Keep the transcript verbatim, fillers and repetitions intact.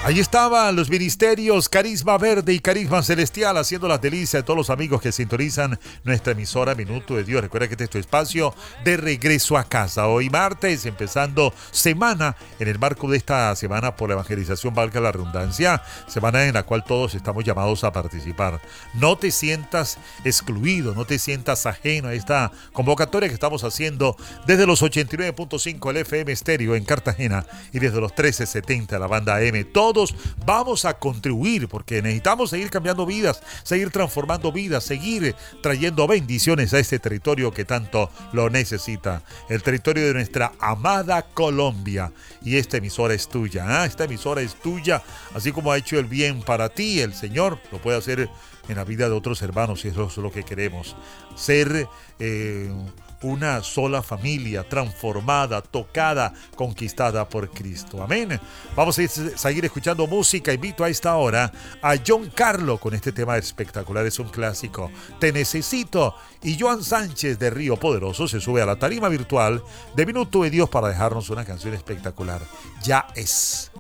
Ahí estaban los ministerios Carisma Verde y Carisma Celestial haciendo las delicias de todos los amigos que sintonizan nuestra emisora Minuto de Dios. Recuerda que este es tu espacio de regreso a casa. Hoy martes, empezando semana en el marco de esta semana por la evangelización, valga la redundancia, semana en la cual todos estamos llamados a participar. No te sientas excluido, no te sientas ajeno a esta convocatoria que estamos haciendo desde los ochenta y nueve punto cinco el F M Estéreo en Cartagena y desde los trece setenta la banda M. Todos vamos a contribuir porque necesitamos seguir cambiando vidas, seguir transformando vidas, seguir trayendo bendiciones a este territorio que tanto lo necesita. El territorio de nuestra amada Colombia. Y esta emisora es tuya, ¿eh? Esta emisora es tuya, así como ha hecho el bien para ti, el Señor lo puede hacer en la vida de otros hermanos, y eso es lo que queremos. Ser eh, una sola familia transformada, tocada, conquistada por Cristo. Amén. Vamos a ir, seguir escuchando música. Invito a esta hora a John Carlo con este tema espectacular. Es un clásico. Te necesito. Y Joan Sánchez de Río Poderoso se sube a la tarima virtual de Minuto de Dios para dejarnos una canción espectacular. Ya es.